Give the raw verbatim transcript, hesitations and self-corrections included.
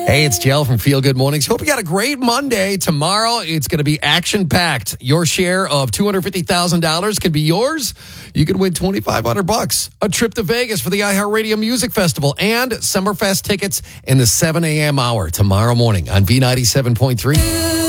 Hey, it's J L from Feel Good Mornings. Hope you got a great Monday. Tomorrow, it's going to be action-packed. Your share of two hundred fifty thousand dollars can be yours. You could win twenty-five hundred bucks, a trip to Vegas for the iHeartRadio Music Festival, and Summerfest tickets in the seven a.m. hour tomorrow morning on V ninety-seven point three.